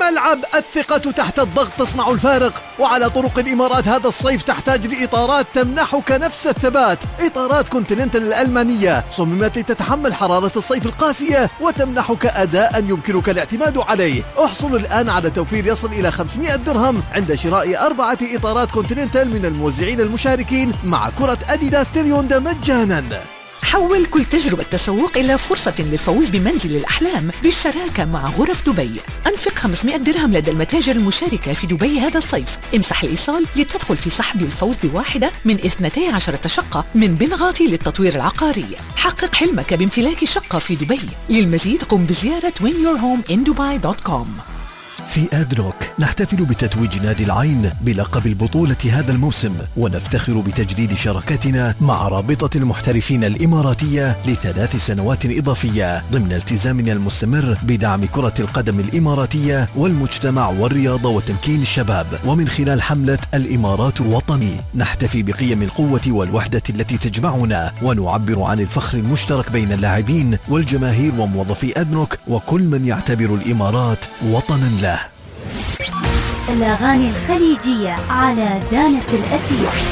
الملعب الثقة تحت الضغط تصنع الفارق. وعلى طرق الإمارات هذا الصيف تحتاج لإطارات تمنحك نفس الثبات. إطارات كونتيننتال الألمانية صممت لتتحمل حرارة الصيف القاسية وتمنحك أداء يمكنك الاعتماد عليه. احصل الآن على توفير يصل إلى 500 درهم عند شراء 4 إطارات كونتيننتال من الموزعين المشاركين مع كرة أديداس تريوندا مجانا. حول كل تجربة تسوق إلى فرصة للفوز بمنزل الأحلام بالشراكة مع غرف دبي. أنفق 500 درهم لدى المتاجر المشاركة في دبي هذا الصيف. امسح الإيصال لتدخل في سحب الفوز بواحدة من 12 شقة من بنغاتي للتطوير العقاري. حقق حلمك بامتلاك شقة في دبي. للمزيد قم بزيارة whenyourhomeindubai.com. في آدنوك نحتفل بتتويج نادي العين بلقب البطولة هذا الموسم، ونفتخر بتجديد شراكتنا مع رابطة المحترفين الإماراتية ل3 سنوات إضافية ضمن التزامنا المستمر بدعم كرة القدم الإماراتية والمجتمع والرياضة وتمكين الشباب. ومن خلال حملة الإمارات وطني نحتفي بقيم القوة والوحدة التي تجمعنا، ونعبر عن الفخر المشترك بين اللاعبين والجماهير وموظفي آدنوك وكل من يعتبر الإمارات وطنا له. الأغاني الخليجية على دانة الأثير.